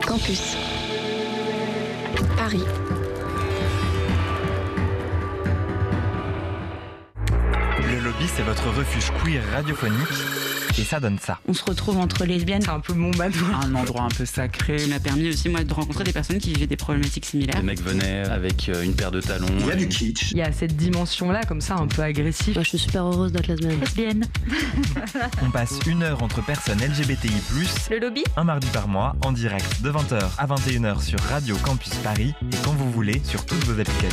Campus Paris. Le lobby, c'est votre refuge queer radiophonique et ça donne ça. On se retrouve entre lesbiennes, c'est un peu mon bateau. Un endroit un peu sacré. Ça m'a permis aussi moi de rencontrer des personnes qui vivaient des problématiques similaires. Les mecs venaient avec une paire de talons. Il y a du kitsch. Il y a cette dimension-là, comme ça, un peu agressive. Moi, je suis super heureuse d'être lesbienne. On passe 1 heure entre personnes LGBTI+, Le lobby, un mardi par mois, en direct de 20h à 21h sur Radio Campus Paris et quand vous voulez sur toutes vos applications.